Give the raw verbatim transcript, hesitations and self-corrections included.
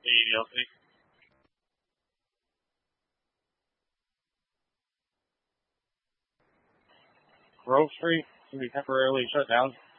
A E D L C. Grove Street to be temporarily shut down.